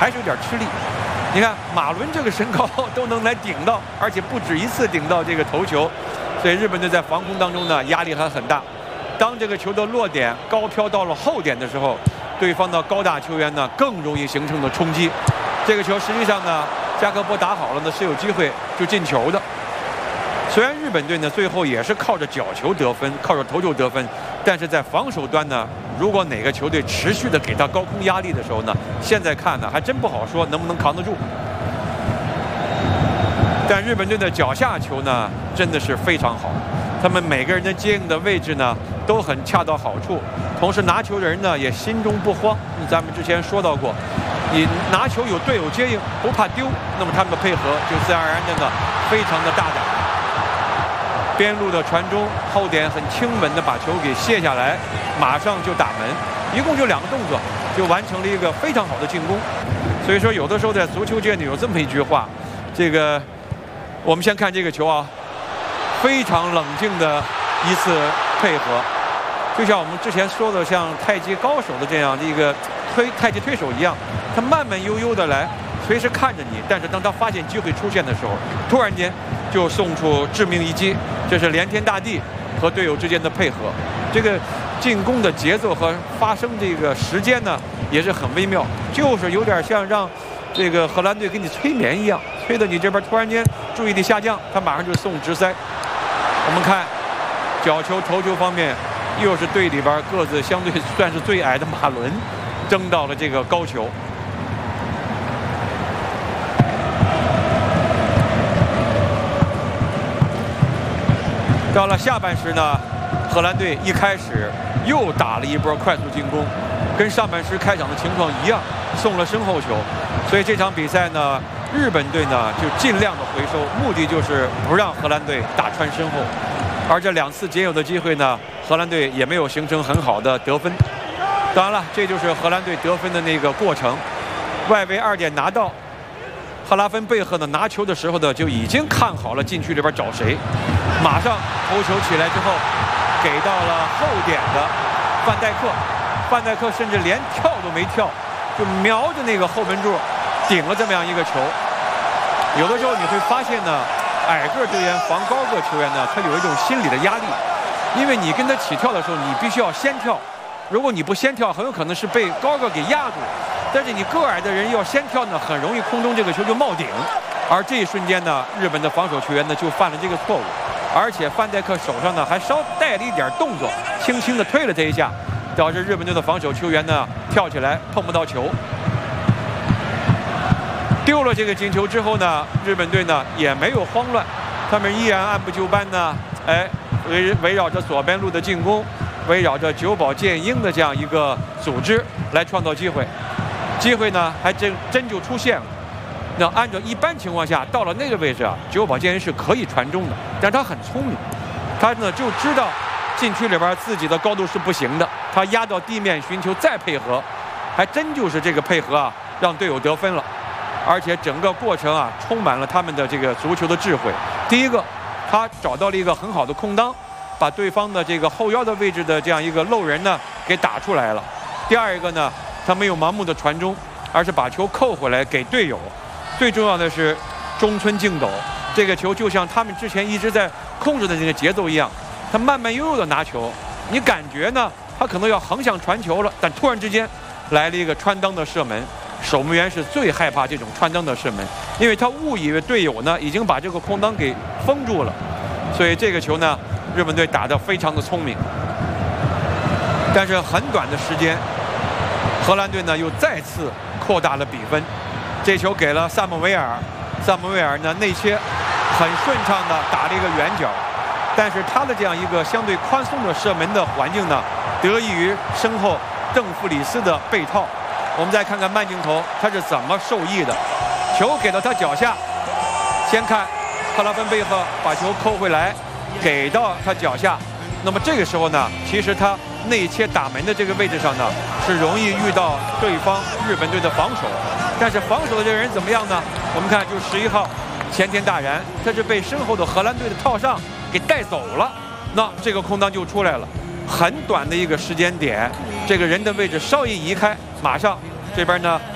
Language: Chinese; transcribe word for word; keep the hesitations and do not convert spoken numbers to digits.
还是有点吃力。你看马伦这个身高都能来顶到，而且不止一次顶到这个头球，所以日本队在防空当中呢压力还很大。当这个球的落点高飘到了后点的时候，对方的高大球员呢更容易形成的冲击。这个球实际上呢，加科波打好了呢是有机会就进球的。虽然日本队呢最后也是靠着角球得分，靠着头球得分，但是在防守端呢，如果哪个球队持续的给他高空压力的时候呢，现在看呢还真不好说能不能扛得住。但日本队的脚下球呢真的是非常好，他们每个人的接应的位置呢都很恰到好处，同时拿球人呢也心中不慌。咱们之前说到过，你拿球有队友接应，不怕丢，那么他们的配合就自然而然的呢非常的大胆。边路的传中，后点很轻稳的把球给卸下来，马上就打门，一共就两个动作，就完成了一个非常好的进攻。所以说，有的时候在足球界呢有这么一句话，这个我们先看这个球啊，非常冷静的一次配合，就像我们之前说的，像太极高手的这样的一个推太极推手一样，他慢慢悠悠的来，随时看着你，但是当他发现机会出现的时候，突然间就送出致命一击。这是连天大地和队友之间的配合，这个进攻的节奏和发生这个时间呢也是很微妙，就是有点像让这个荷兰队给你催眠一样，催得你这边突然间注意力下降，他马上就送直塞。我们看角球头球方面，又是队里边个子相对算是最矮的马伦争到了这个高球。到了下半时呢，荷兰队一开始又打了一波快速进攻，跟上半时开场的情况一样，送了身后球。所以这场比赛呢，日本队呢就尽量的回收，目的就是不让荷兰队打穿身后。而这两次仅有的机会呢，荷兰队也没有形成很好的得分。当然了，这就是荷兰队得分的那个过程。外围二点拿到，赫拉芬贝赫呢拿球的时候呢就已经看好了禁区里边找谁，马上头球起来之后给到了后点的范戴克，范戴克甚至连跳都没跳，就瞄着那个后门柱顶了这么样一个球。有的时候你会发现呢，矮个队员防高个球员呢，他有一种心理的压力，因为你跟他起跳的时候，你必须要先跳，如果你不先跳，很有可能是被高个给压住。但是你个矮的人要先跳呢，很容易空中这个球就冒顶，而这一瞬间呢，日本的防守球员呢就犯了这个错误，而且范戴克手上呢还稍带了一点动作，轻轻的推了这一下，导致日本队的防守球员呢跳起来碰不到球。丢了这个进球之后呢，日本队呢也没有慌乱，他们依然按部就班呢，哎，围围绕着左边路的进攻，围绕着久保建英的这样一个组织来创造机会。机会呢还真真就出现了。那按照一般情况下，到了那个位置啊，久保建英是可以传中的，但是他很聪明，他呢就知道禁区里边自己的高度是不行的，他压到地面寻求再配合，还真就是这个配合啊，让队友得分了。而且整个过程啊，充满了他们的这个足球的智慧。第一个，他找到了一个很好的空当，把对方的这个后腰的位置的这样一个漏人呢给打出来了。第二一个呢，他没有盲目的传中，而是把球扣回来给队友。最重要的是中村敬斗，这个球就像他们之前一直在控制的这个节奏一样，他慢慢悠悠的拿球，你感觉呢他可能要横向传球了，但突然之间来了一个穿裆的射门。守门员是最害怕这种穿裆的射门，因为他误以为队友呢已经把这个空当给封住了，所以这个球呢日本队打得非常的聪明。但是很短的时间，荷兰队呢又再次扩大了比分。这球给了萨姆维尔，萨姆维尔呢内切很顺畅的打了一个远角，但是他的这样一个相对宽松的射门的环境呢，得益于身后邓弗里斯的背套。我们再看看慢镜头，他是怎么受益的。球给到他脚下，先看克拉芬贝赫把球扣回来，给到他脚下。那么这个时候呢，其实他内切打门的这个位置上呢，是容易遇到对方日本队的防守。但是防守的这个人怎么样呢？我们看，就十一号前田大然，他是被身后的荷兰队的套上给带走了。那这个空当就出来了。很短的一个时间点，这个人的位置稍一移开，马上这边呢